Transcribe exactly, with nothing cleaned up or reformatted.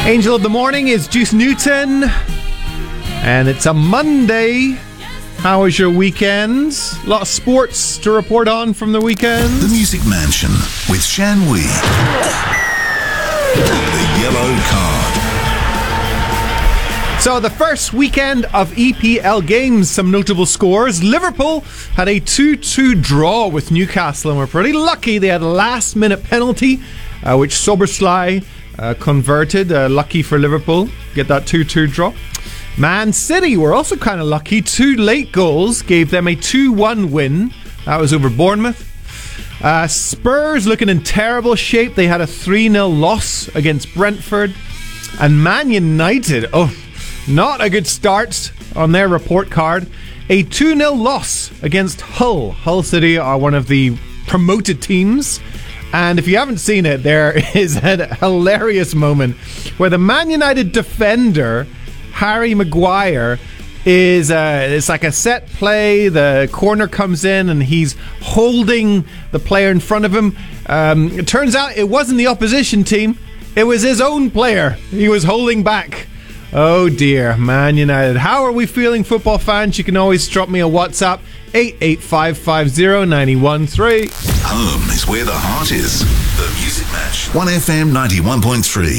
Angel of the morning is Juice Newton, and it's a Monday. How was your weekend? A lot of sports to report on from the weekend. The Music Mansion with Shan Wee. The yellow card. So the first weekend of E P L games, some notable scores. Liverpool had a two two draw with Newcastle and were pretty lucky. They had a last minute penalty, uh, which Soberslai uh, converted. Uh, lucky for Liverpool, get that two two draw. Man City were also kind of lucky. Two late goals gave them a two one win. That was over Bournemouth. Uh, Spurs looking in terrible shape. They had a three nil loss against Brentford. And Man United, oh, not a good start on their report card. A two nil loss against Hull. Hull City are one of the promoted teams. And if you haven't seen it, there is a hilarious moment where the Man United defender, Harry Maguire, is uh, it's like a set play. The corner comes in and he's holding the player in front of him. Um, it turns out it wasn't the opposition team. It was his own player. He was holding back. Oh dear, Man United. How are we feeling, football fans? You can always drop me a WhatsApp, eight eight five five zero nine one three. Home is where the heart is. The Music Match. one F M ninety-one point three.